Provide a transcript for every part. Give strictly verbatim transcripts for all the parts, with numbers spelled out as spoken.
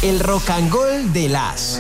El Rock and Roll de las...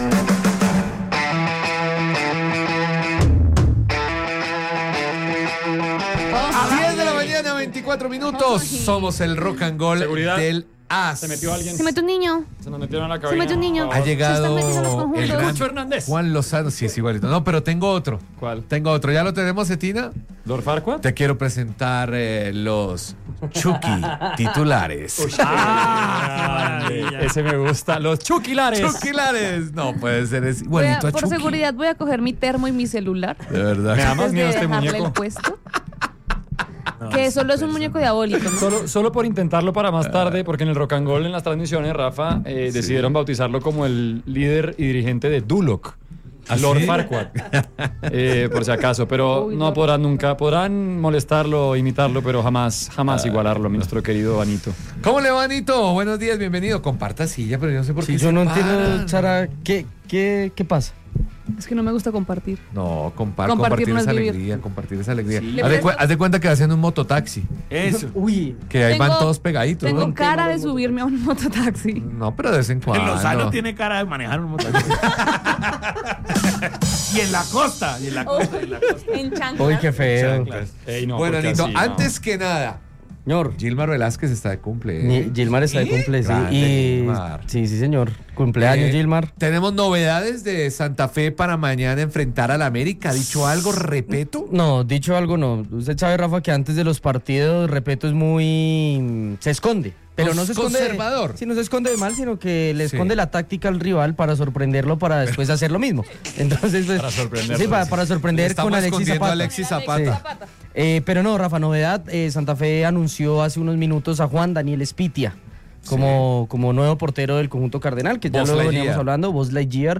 diez de la mañana, veinticuatro minutos. Somos el Rock and Roll Seguridad. del A S. Se metió alguien. Se metió un niño. Se nos metieron a la Se cabina. metió un niño. Ha llegado Se están metiendo los el conjuntos. gran Lucho Hernández. Juan Lozano. Sí, es igualito. No, pero tengo otro. ¿Cuál? Tengo otro. ¿Ya lo tenemos, Cetina? ¿Lord Farquaad? Te quiero presentar eh, los Chucky titulares. Ah, ese me gusta. Los Chuquilares. Chuquilares. No puede ser. Es Voy a- igualito a por Chucky. seguridad voy a coger mi termo y mi celular. De verdad. Me da más Antes miedo de este dejarle muñeco. el puesto. Que solo es un muñeco diabólico, ¿no? Solo, solo por intentarlo para más tarde, porque en el Rock and Roll, en las transmisiones, Rafa, eh, Sí. decidieron bautizarlo como el líder y dirigente de Duloc. ¿Ah, Lord sí? Farquaad. Eh, por si acaso, pero Uy, no no. podrán nunca, podrán molestarlo, imitarlo, pero jamás, jamás igualarlo, nuestro querido Anito. ¿Cómo le va, Anito? Buenos días, bienvenido. Comparta silla, pero yo no sé por Sí, qué yo se no entiendo, paran. Chara, ¿qué, qué, qué pasa? Es que no me gusta compartir. No, compar- Compartir compartir, no esa es vivir. alegría, compartir esa alegría. Sí. Haz, de cu- Le presto- haz de cuenta que vas en un mototaxi, Eso. Uy, que ahí van Tengo- todos pegaditos. Tengo ¿no? cara de subirme a un mototaxi. No, pero de vez en cuando. El Lozano tiene cara de manejar un mototaxi. Y en la costa. Y en la costa. Y en la costa. En chanclas. uy, qué feo. Chanclas. Ey, no, Bueno, porque Anito, así, no. antes que nada, Señor, Gilmar Velázquez está de cumple. Ni- ¿eh? Gilmar está de cumple, sí. Grande Y, Gilmar. sí, sí, señor. Cumpleaños, Eh, Gilmar. Tenemos novedades de Santa Fe para mañana enfrentar al América. ¿Ha dicho algo, repeto? No, dicho algo, no. Usted sabe, Rafa, que antes de los partidos, Repeto es muy... se esconde. Pero Cons- no se esconde... de- conservador. Sí, no se esconde de mal, sino que le Sí. esconde la táctica al rival para sorprenderlo, para después hacer lo mismo. Entonces, pues, Para sorprenderlo, Sí, para, sí. para sorprender Estamos con Alexis escondiendo Zapata. a Alexis Zapata. Sí. Eh, pero no, Rafa, novedad, eh, Santa Fe anunció hace unos minutos a Juan Daniel Espitia como, como nuevo portero del conjunto cardenal, que ya Buzz lo Lightyear. veníamos hablando, Buzz Lightyear,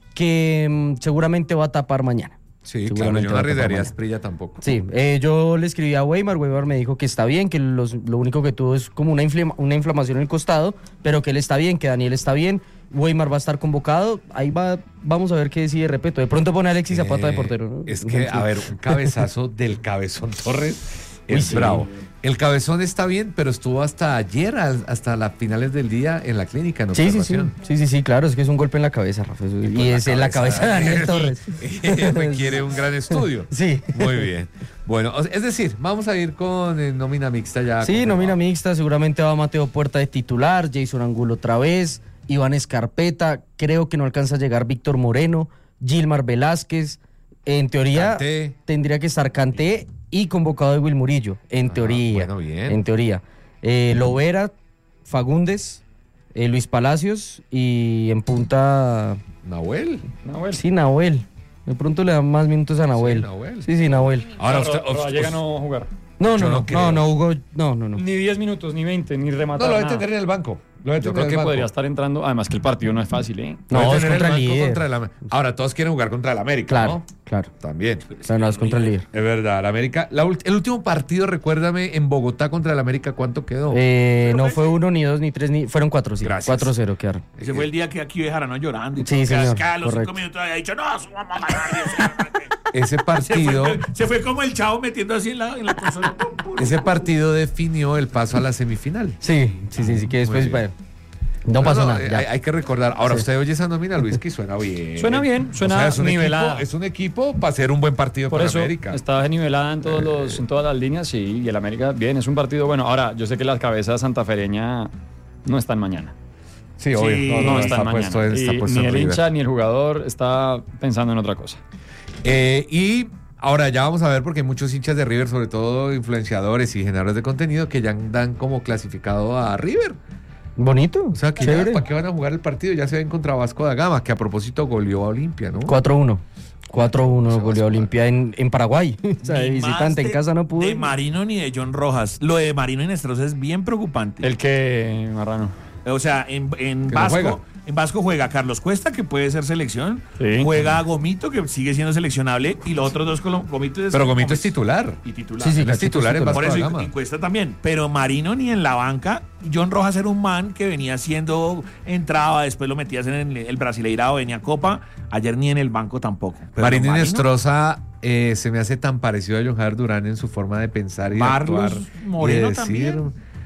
que mm, seguramente va a tapar mañana. Sí, claro, Seguramente yo no va a tapar arriesgaría a mañana. Asprilla tampoco. Sí, eh, yo le escribí a Weimar, Weimar me dijo que está bien, que los- lo único que tuvo es como una, inflama- una inflamación en el costado, pero que él está bien, que Daniel está bien, Weimar va a estar convocado, ahí va, vamos a ver qué decide Repeto. De pronto pone a Alexis Zapata de Eh, portero, ¿no? Es que, a ver, un cabezazo del Cabezón Torres es Uy, sí. bravo. El Cabezón está bien, pero estuvo hasta ayer, al- hasta las finales del día en la clínica, en Sí, sí, sí, observación. sí, sí, sí, claro, es que es un golpe en la cabeza, Rafa, eso- y, es en la cabeza de Daniel Torres. Requiere un gran estudio. Sí. Muy bien. Bueno, o- es decir, vamos a ir con eh, nómina mixta ya. Sí, confirmado. nómina mixta, seguramente va Mateo Puerta de titular, Jason Angulo otra vez, Iván Escarpeta, creo que no alcanza a llegar Víctor Moreno, Gilmar Velázquez, en teoría Kanté. tendría que estar Kanté y convocado de Will Murillo, en Ah, teoría. bueno, bien. En teoría. Eh, Lovera, Fagundes, eh, Luis Palacios y en punta, Nahuel. No, bueno. sí, Nahuel. De pronto le dan más minutos a Nahuel. Nahuel. Sí, sí, Nahuel. Ahora Pero- usted. pero usted- llega a no jugar. No, Yo no, no no, creo. no, no, Hugo, no, no, no. Ni diez minutos, ni veinte, ni rematar No, lo va a nada. tener en el banco. Lo va a Yo tener creo en que el banco. podría estar entrando. Además que el partido no es fácil, ¿eh? Lo va a No, es tener en contra el banco líder. contra el Am- Ahora, todos quieren jugar contra el América, Claro, ¿no? claro. También. Pero no, es contra el líder. Es verdad, el América. la ult- el último partido, recuérdame, en Bogotá contra el América, ¿cuánto quedó? Eh, no fue uno, ni dos, ni tres, ni... Fueron cuatro, sí. Gracias. cuatro cero quedaron. Ese fue el día que aquí dejaron llorando. Y Sí, todo, que señor, acá a los correcto. cinco minutos había dicho, no, su mamá, madre, Dios, señor". Ese se, partido, fue, se fue como el chavo metiendo así en la, en la consola. Pum, pum. ese partido definió el paso a la semifinal. Sí, sí, sí, sí, que después, Muy bien. bueno, no pasó No, no, nada. eh, ya. Hay, hay que recordar. Ahora, Sí. usted oye esa nómina, Luis, que suena bien. Suena bien, suena es un nivelada. Equipo, es un equipo para hacer un buen partido Por para eso América. está nivelada en, todos los, en todas las líneas, sí, y el América, bien, es un partido bueno. Ahora, yo sé que la cabeza santafereña no están mañana. Sí, obvio. Sí, No, No, no, están está mañana. puesto, en- está Y puesto ni en el River. hincha ni el jugador está pensando en otra cosa. Eh, y ahora ya vamos a ver, porque hay muchos hinchas de River, sobre todo influenciadores y generadores de contenido, que ya dan como clasificado a River. Bonito, O sea, que ya, chévere. ¿para qué van a jugar el partido? Ya se ven contra Vasco da Gama, que a propósito goleó a Olimpia, ¿no? cuatro uno. cuatro uno, Se va a goleó a sumar. Olimpia en, en Paraguay. O sea, de Ni más visitante en de- casa no pudo. De Marino ni de John Rojas. Lo de Marino y Nestroza es bien preocupante. El que, Marrano. O sea, en, en Que no juega. Vasco, en Vasco juega Carlos Cuesta, que puede ser selección. Sí. Juega Gomito, que sigue siendo seleccionable. Y los otros dos, colo- Gomito es Pero Gomito es titular. Y titular. Sí, sí, Él es Cachito titular es en titular. Vasco Por eso da y, Gama. y Cuesta también. Pero Marino ni en la banca. John Rojas era un man que venía siendo, entraba, después lo metías en el, el Brasileirao, venía a Copa. Ayer ni en el banco tampoco. Pero Marino Nestroza eh, se me hace tan parecido a John Javier Durán en su forma de pensar y de Marlos actuar. Moreno y de decir, también.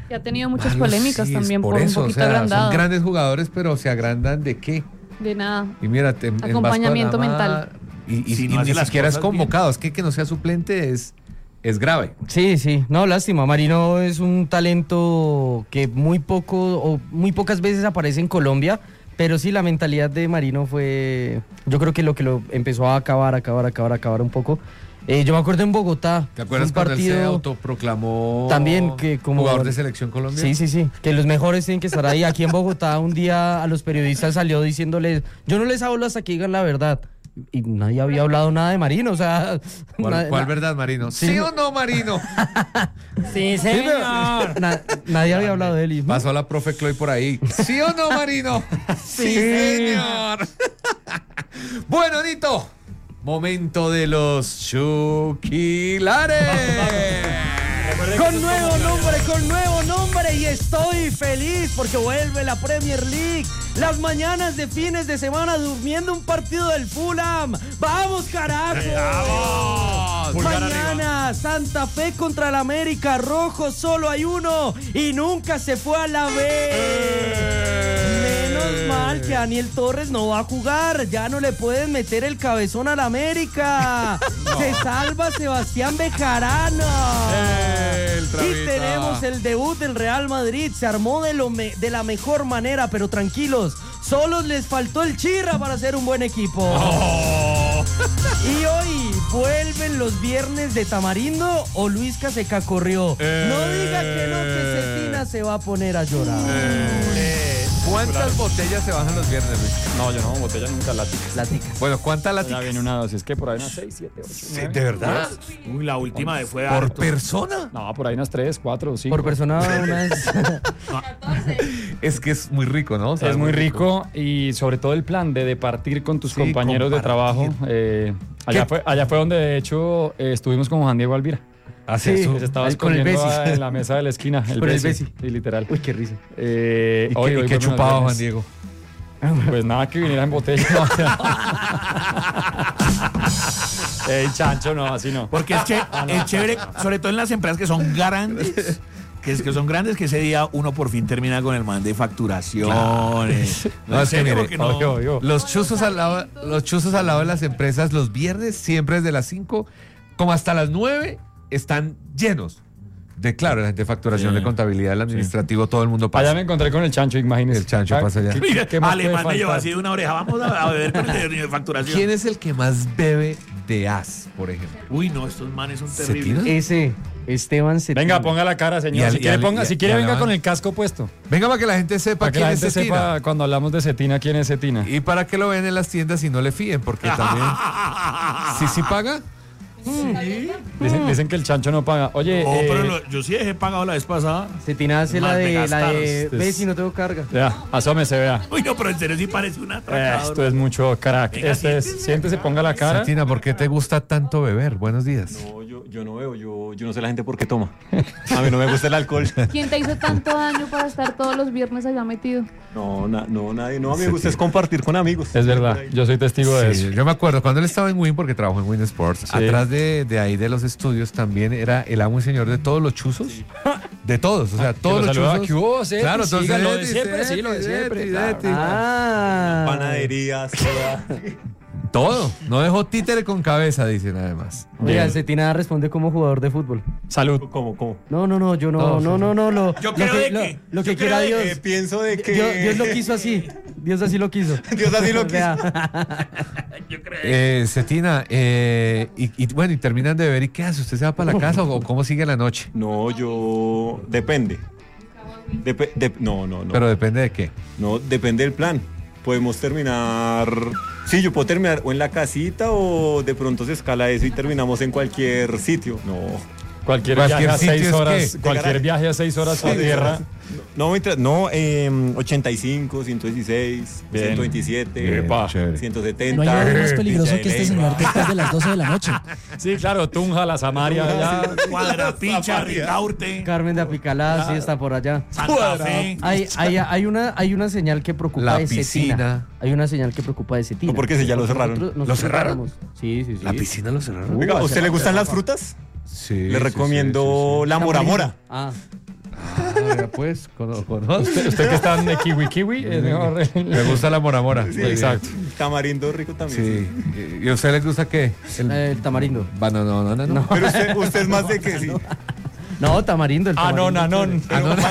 Y ha tenido muchas Malo, polémicas sí, es también por, por eso, un poquito o sea, agrandado. son grandes jugadores, pero se agrandan ¿de qué? De nada. Y mírate, en, en Acompañamiento Vasco da Gama, mental. Y, y- Si y no hace ni las siquiera es cosas bien. convocado, es que que no sea suplente es, es grave. Sí, sí, no, lástima. Marino es un talento que muy poco o muy pocas veces aparece en Colombia, pero sí la mentalidad de Marino fue, yo creo que lo que lo empezó a acabar, acabar, acabar, acabar un poco. Eh, yo me acuerdo en Bogotá. ¿Te acuerdas un cuando él se partido- autoproclamó También que como- jugador de selección Colombia? Sí, sí, sí, que los mejores tienen que estar ahí. Aquí en Bogotá un día a los periodistas salió diciéndoles, yo no les hablo hasta que digan la verdad. Y nadie había hablado nada de Marino, o sea... ¿Cuál, na- cuál na- verdad, Marino? ¿Sí, Sí. o no, Marino? Sí, señor. Na- nadie había hablado de él. y- Pasó la profe Chloe por ahí. ¿Sí o no, Marino? Sí, señor. Bueno, Nito. Momento de los Chuquilares. Con nuevo nombre, con nuevo nombre y estoy feliz porque vuelve la Premier League. Las mañanas de fines de semana durmiendo un partido del Fulham. ¡Vamos, carajo! ¡Vamos! Mañana Santa Fe contra el América. Rojo solo hay uno y nunca se fue a la B. Menos mal que Daniel Torres no va a jugar. Ya no le pueden meter el cabezón al América. Se salva Sebastián Bejarano. El Y tramita. tenemos el debut del Real Madrid. Se armó de, lo me- de la mejor manera, pero tranquilos. Solo les faltó el Chirra para ser un buen equipo. Y hoy vuelven los viernes de Tamarindo o Luisca se cacorrió. No diga que no, que Cetina se va a poner a llorar. ¿Cuántas botellas se bajan los viernes, Luis? No, yo no, botella nunca lática. Láticas. Bueno, ¿cuántas Ya laticas? viene una dosis, es que por ahí unas seis, siete, ocho, Sí, nueve. ¿de verdad? Uy, la última de fue ¿Por harto. persona? No, por ahí unas tres, cuatro, cinco. Por persona unas... Es que es muy rico, ¿no? O sea, Es muy rico y sobre todo el plan de departir con tus Sí, compañeros de compartir. trabajo. eh, allá, ¿Qué? fue, allá fue donde de hecho eh, estuvimos con Juan Diego Alvira. Hace Sí. eso. Que se estaba ahí con el escondiendo Bessi. en la mesa de la esquina. El Con el Bessi. Bessi. Sí, literal. Uy, qué risa. Eh, ¿Y hoy- qué, hoy y qué fueron los chupaba Juan viernes. Diego? Pues nada, que viniera en botella. No, o sea. Ey, chancho, no, así no. Porque es, che- es chévere, sobre todo en las empresas que son grandes, que, es, que son grandes, que ese día uno por fin termina con el man de facturaciones. No, en es que serio, mire, porque no- Obvio, obvio. Los chuzos al lado, los chuzos al lado de las empresas los viernes, siempre desde las cinco, como hasta las nueve, están llenos. De claro, la gente de facturación, Sí. de contabilidad, el administrativo, todo el mundo pasa. Allá me encontré con el chancho, imagínese. El chancho Ah, pasa allá. ¿qué- Mira, qué más puede Alemán me llevó faltar? así de una oreja. Vamos a, a beber con el de facturación. ¿Quién es el que más bebe de as, por ejemplo? Uy, no, estos manes son terribles. ¿Cetina? Ese, Esteban Cetina. Venga, ponga la cara, Y señor. al- si y quiere, al- ponga, y- si quiere y venga al- con el casco puesto. Venga para que la gente sepa Para que quién la es gente Cetina. sepa cuando hablamos de Cetina quién es Cetina. Y para que lo vean en las tiendas y no le fíen, porque también... ¿Sí, sí paga? Dicen, dicen que el chancho no paga. Oye, No, eh, pero lo- yo sí dejé pagado la vez pasada. Cetina hace Más la de de, la gastar. de Este es- ve si no tengo carga. vea, asómese, vea. Uy, no, pero en serio sí parece un Eh, atracador. esto es mucho crack. Venga, Este es, siéntese. siéntese, ponga la cara. Cetina, ¿por qué te gusta tanto beber? Buenos días. No, yo, yo no veo, yo, yo no sé la gente por qué toma. A mí no me gusta el alcohol. ¿Quién te hizo tanto daño para estar todos los viernes allá metido? No, na- no, nadie. No, a mí me gusta es compartir con amigos. Es verdad, yo soy testigo de Sí, eso. yo me acuerdo cuando él estaba en Win, porque trabajó en Win Sports, Sí. atrás de, de ahí de los estudios también era el amo y señor de todos los chuzos. De todos, o sea, todos lo los saludaba, chuzos. ¿qué hubo, Ceti? Claro, entonces Siga, lo de Ceti, siempre, sí, lo de Ceti, siempre, Ceti, claro. Ceti. Ah. Panaderías, soda. Todo. No dejó títere con cabeza, dicen además. Oiga, Bien. Cetina responde como jugador de fútbol. Salud. ¿Cómo, cómo? No, no, no, yo no, No, no, sí, no, no, lo, Yo lo creo que, de lo, que- lo que yo quiera creo de Dios. Eh, pienso de que... Dios, Dios lo quiso así. Dios así lo quiso. Dios así lo quiso. Vea. Eh, Cetina, eh, y, y bueno, y terminan de beber, ¿y qué hace? ¿Usted se va para la casa o cómo sigue la noche? No, yo... Depende. Depe- de- no, no, no. Pero depende de qué. No, depende del plan. Podemos terminar... Sí, yo puedo terminar o en la casita o de pronto se escala eso y terminamos en cualquier sitio. No. Cualquier, Cualquier viaje a sitio seis es horas, que- cualquier Llegar a- viaje a seis horas por tierra. No, mientras- no eh, ochenta y cinco, ciento dieciséis, Bien. ciento veintisiete, Bien, Epa. chévere. ciento No setenta. hay nada más peligroso Villa de que este Leyva. señor después de las doce de la noche. Sí, claro, Tunja, la Samaria, ya. Cuadrapicha, Ricaurte, Carmen de Apicalá, sí está por allá. Santa Fe. Hay, hay, hay, una, hay una señal que preocupa La de Cetina. piscina. Hay una señal que preocupa de Cetina. No, porque ese ya lo cerraron. Nosotros- ¿Lo nosotros cerraron? cerramos. Sí, sí, sí. ¿La piscina lo cerraron? Uh, Oiga, ¿a hace usted le rato. gustan las frutas? Sí. Le sí, recomiendo sí, sí, sí. la mora mora. Ah, Ah, pues, con, con- Usted, usted que está en kiwi kiwi, es mejor. Me gusta la mora mora. Sí, Exacto. Tamarindo rico también. Sí. ¿Y a usted le gusta qué? El... Eh, El tamarindo. Va, no, no, no, no. no. Pero usted, usted es más de que sí. No, tamarindo. El Anón, tamarindo anón.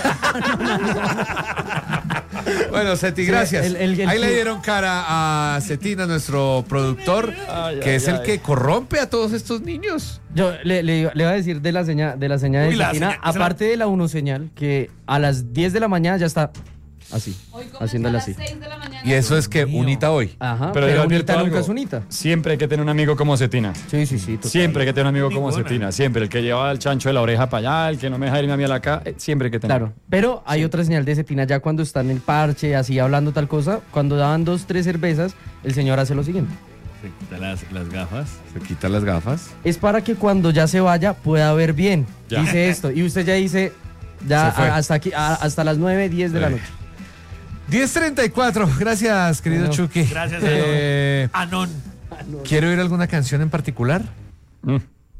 Bueno, Seti, gracias. el- el- el Ahí le que- dieron cara a Cetina, nuestro productor, Ay, que ay, es el ay. que corrompe a todos estos niños. Yo le, le, le iba a decir de la señal de la señal de Uy, la Cetina, señal- esa- aparte de la uno señal, que a las diez de la mañana ya está así, haciéndole así. Y eso es que unita hoy. Ajá, Pero pero, yo advierto unita nunca algo. es unita. Siempre hay que tener un amigo como Cetina. Sí, sí, sí. total. Siempre hay que tener un amigo como Ninguna. Cetina. Siempre. El que lleva el chancho de la oreja para allá, el que no me deja irme a mí a la acá. eh, Siempre hay que tener. Claro, pero hay otra señal de Cetina ya cuando está en el parche, así hablando tal cosa, cuando daban dos, tres cervezas, el señor hace lo siguiente. Se quita las, las gafas. Se quita las gafas. Es para que cuando ya se vaya pueda ver bien. Ya. Dice esto. Y usted ya dice, ya Se fue. a- hasta aquí, a- hasta las nueve, diez de la Sí. noche. diez treinta y cuatro. Gracias, querido Bueno, Chucky. Gracias, Eh, Anón. ¿Quiere oír alguna canción en particular? Mm.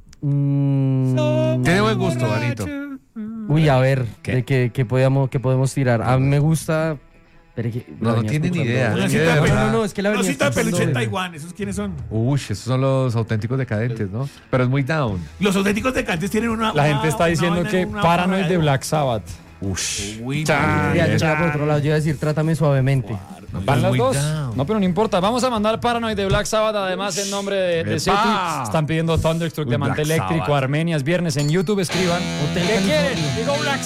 Mm, Tiene buen gusto, Anito. uy, a ver, ¿Qué? de qué, qué podemos, qué podemos tirar. A mí me gusta. pero es que No, la no venía tiene ni escuchando. idea. Una ni cita idea, de de No, verdad. no, no, es que la venía Rosita de escuchando peluche en de- Taiwán. ¿Esos quiénes son? Uy, esos son los auténticos decadentes, ¿no? Pero es muy down. Los auténticos decantes tienen una. La una- gente está una diciendo vaina- que una Paranoid vaina de Black Sabbath. Ush. Uy, Cha- madre. Ya, yo estaba por otro lado, yo iba a decir, trátame suavemente. Van las muy dos. down. No, pero no importa. Vamos a mandar Paranoid de Black Sabbath, además en nombre de, de ¡Epa! Seti. Están pidiendo Thunderstruck, Uy, Diamante Black Eléctrico, Sabbath. Armenias, viernes en YouTube. Escriban. ¿Qué quieren? Digo Black